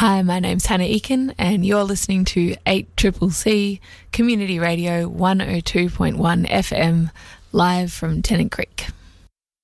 Hi, my name's Hannah Eakin, and you're listening to 8CCC Community Radio 102.1 FM, live from Tennant Creek.